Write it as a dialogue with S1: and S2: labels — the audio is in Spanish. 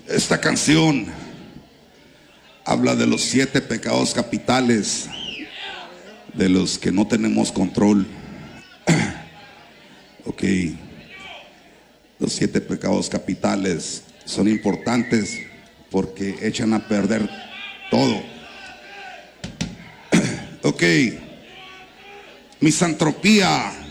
S1: Esta canción habla de los 7 pecados capitales de los que no tenemos control. Ok, los 7 pecados capitales son importantes porque echan a perder todo. Ok, misantropía,